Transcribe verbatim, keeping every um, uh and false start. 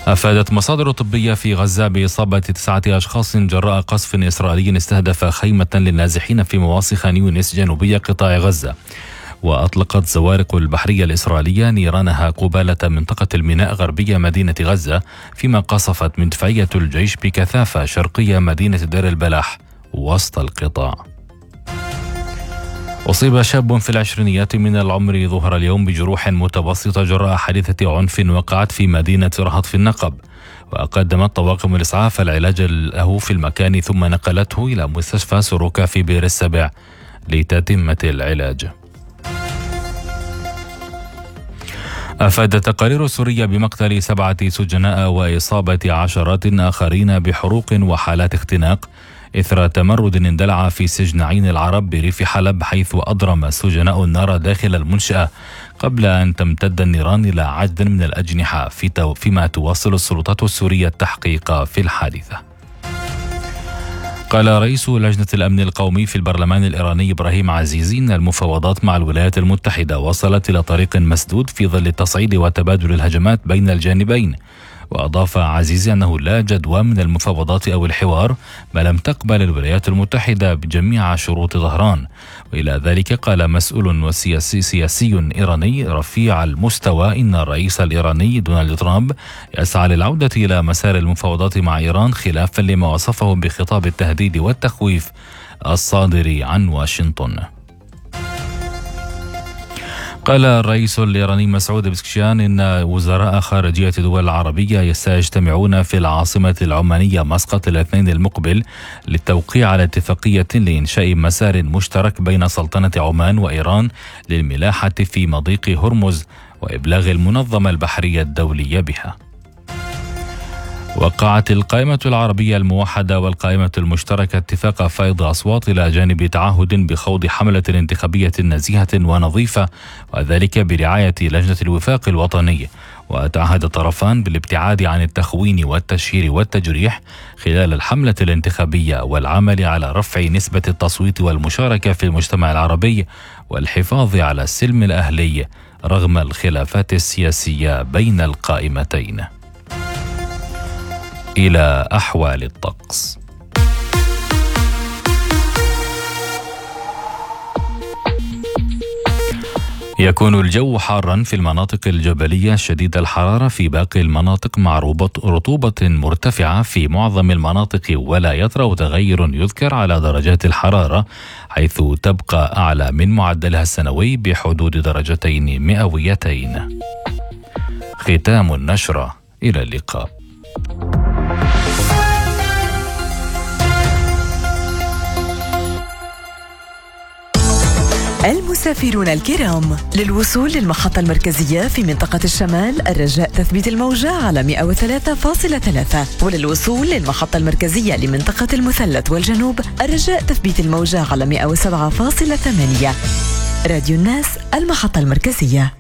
أفادت مصادر طبية في غزة بإصابة تسعة أشخاص جراء قصف إسرائيلي استهدف خيمة للنازحين في مواصي خان يونس جنوبي قطاع غزة. وأطلقت زوارق البحرية الإسرائيلية نيرانها قبالة منطقة الميناء غربية مدينة غزة، فيما قصفت مدفعية الجيش بكثافة شرقية مدينة دير البلح وسط القطاع. أصيب شاب في العشرينيات من العمر ظهر اليوم بجروح متوسطة جراء حادثة عنف وقعت في مدينة رهط في النقب، وقدمت طواقم الإسعاف العلاج له في المكان ثم نقلته إلى مستشفى سروكا في بئر السبع لتتمة العلاج. أفادت تقارير سورية بمقتل سبعة سجناء وإصابة عشرات آخرين بحروق وحالات اختناق إثر تمرد اندلع في سجن عين العرب بريف حلب، حيث أضرم السجناء النار داخل المنشأة قبل أن تمتد النيران إلى عدد من الأجنحة، في فيما تواصل السلطات السورية التحقيق في الحادثة. قال رئيس لجنة الأمن القومي في البرلمان الإيراني إبراهيم عزيزي إن المفاوضات مع الولايات المتحدة وصلت إلى طريق مسدود في ظل التصعيد وتبادل الهجمات بين الجانبين. وأضاف عزيزي أنه لا جدوى من المفاوضات أو الحوار ما لم تقبل الولايات المتحدة بجميع شروط طهران. وإلى ذلك قال مسؤول وسياسي سياسي إيراني رفيع المستوى إن الرئيس الإيراني دونالد ترامب يسعى للعودة إلى مسار المفاوضات مع إيران، خلافا لما وصفه بخطاب التهديد والتخويف الصادر عن واشنطن. قال الرئيس الإيراني مسعود بزكشيان إن وزراء خارجية الدول العربية سيجتمعون في العاصمة العمانية مسقط الاثنين المقبل للتوقيع على اتفاقية لإنشاء مسار مشترك بين سلطنة عمان وإيران للملاحة في مضيق هرمز وإبلاغ المنظمة البحرية الدولية بها. وقعت القائمة العربية الموحدة والقائمة المشتركة اتفاق فائض أصوات إلى جانب تعهد بخوض حملة انتخابية نزيهة ونظيفة، وذلك برعاية لجنة الوفاق الوطني. وتعهد الطرفان بالابتعاد عن التخوين والتشهير والتجريح خلال الحملة الانتخابية، والعمل على رفع نسبة التصويت والمشاركة في المجتمع العربي، والحفاظ على السلم الأهلي رغم الخلافات السياسية بين القائمتين. إلى أحوال الطقس. يكون الجو حارا في المناطق الجبلية شديد الحرارة في باقي المناطق مع رطوبة مرتفعة في معظم المناطق، ولا يطرأ تغير يذكر على درجات الحرارة، حيث تبقى أعلى من معدلها السنوي بحدود درجتين مئويتين. ختام النشرة، إلى اللقاء. المسافرون الكرام، للوصول للمحطة المركزية في منطقة الشمال الرجاء تثبيت الموجة على مئة وثلاثة فاصلة ثلاثة، وللوصول للمحطة المركزية لمنطقة المثلث والجنوب الرجاء تثبيت الموجة على مئة وسبعة فاصلة ثمانية. راديو الناس، المحطة المركزية.